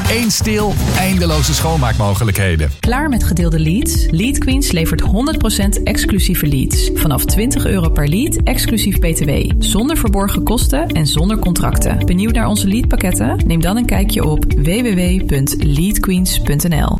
Eén stil, eindeloze schoonmaakmogelijkheden. Klaar met gedeelde leads? Lead Queens levert 100% exclusieve leads. Vanaf €20 per lead, exclusief BTW. Zonder verborgen kosten en zonder contracten. Benieuwd naar onze leadpakketten? Neem dan een kijkje op www.leadqueens.nl.